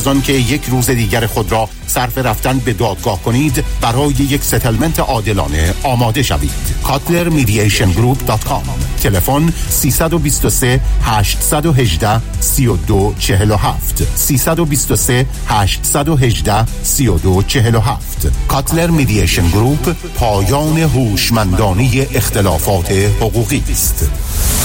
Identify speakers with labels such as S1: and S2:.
S1: از آن که یک روز دیگر خود را صرف رفتن به دادگاه کنید، برای یک ستلمنت عادلانه آماده شوید. KotlerMediationGroup.com. تلفن 323 818 3247 323 818 3247. کاتلر میدییشن گروپ، پایان هوشمندانه اختلافات حقوقی است.